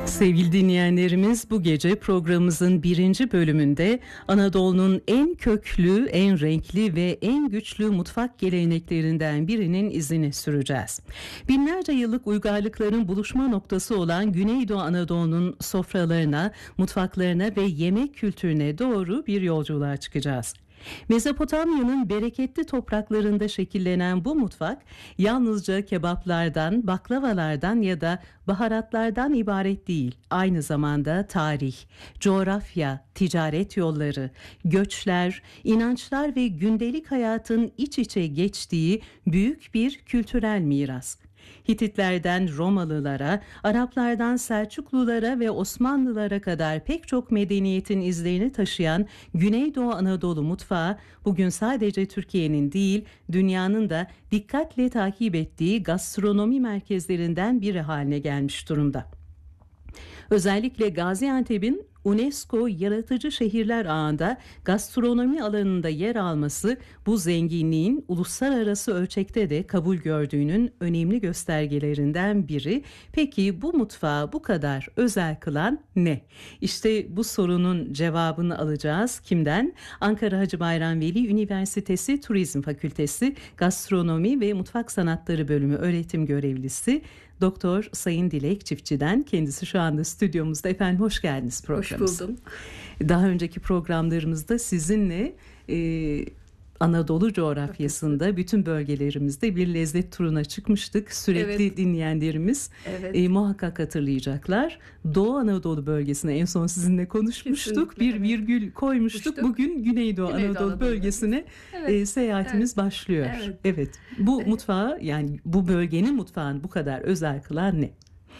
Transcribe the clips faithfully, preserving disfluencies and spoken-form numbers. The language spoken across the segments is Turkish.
Sevgili dinleyenlerimiz, bu gece programımızın birinci bölümünde Anadolu'nun en köklü, en renkli ve en güçlü mutfak geleneklerinden birinin izini süreceğiz. Binlerce yıllık uygarlıkların buluşma noktası olan Güneydoğu Anadolu'nun sofralarına, mutfaklarına ve yemek kültürüne doğru bir yolculuğa çıkacağız. Mezopotamya'nın bereketli topraklarında şekillenen bu mutfak yalnızca kebaplardan, baklavalardan ya da baharatlardan ibaret değil. Aynı zamanda tarih, coğrafya, ticaret yolları, göçler, inançlar ve gündelik hayatın iç içe geçtiği büyük bir kültürel miras. Hititlerden Romalılara, Araplardan Selçuklulara ve Osmanlılara kadar pek çok medeniyetin izlerini taşıyan Güneydoğu Anadolu mutfağı bugün sadece Türkiye'nin değil, dünyanın da dikkatle takip ettiği gastronomi merkezlerinden biri haline gelmiş durumda. Özellikle Gaziantep'in UNESCO Yaratıcı Şehirler Ağı'nda gastronomi alanında yer alması bu zenginliğin uluslararası ölçekte de kabul gördüğünün önemli göstergelerinden biri. Peki bu mutfağı bu kadar özel kılan ne? İşte bu sorunun cevabını alacağız. Kimden? Ankara Hacı Bayram Veli Üniversitesi Turizm Fakültesi Gastronomi ve Mutfak Sanatları Bölümü öğretim görevlisi Doktor Sayın Dilek Çiftçi'den. Kendisi şu anda stüdyomuzda. Efendim hoş geldiniz programımıza. Hoş buldum. Daha önceki programlarımızda sizinle e, Anadolu coğrafyasında bütün bölgelerimizde bir lezzet turuna çıkmıştık. Sürekli evet. dinleyenlerimiz evet. e, muhakkak hatırlayacaklar. Doğu Anadolu bölgesine en son sizinle konuşmuştuk. Kesinlikle, bir evet. virgül koymuştuk. Konuştuk. Bugün Güneydoğu, Güneydoğu Anadolu, Anadolu bölgesine evet. e, seyahatimiz evet. başlıyor. Evet. evet. Bu evet. mutfağı, yani bu bölgenin mutfağını bu kadar özel kılan ne?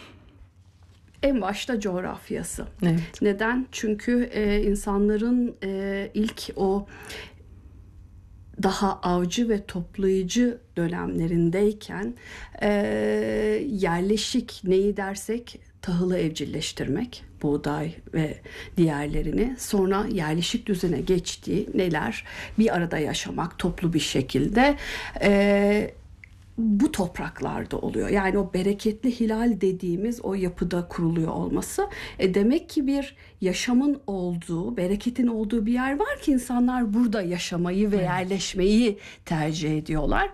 En başta coğrafyası. Evet. Neden? Çünkü e, insanların e, ilk o daha avcı ve toplayıcı dönemlerindeyken e, yerleşik neyi dersek tahılı evcilleştirmek, buğday ve diğerlerini, sonra yerleşik düzene geçtiği neler, bir arada yaşamak toplu bir şekilde e, bu topraklarda oluyor. Yani o bereketli hilal dediğimiz o yapıda kuruluyor olması. E demek ki bir yaşamın olduğu, bereketin olduğu bir yer var ki insanlar burada yaşamayı ve yerleşmeyi tercih ediyorlar.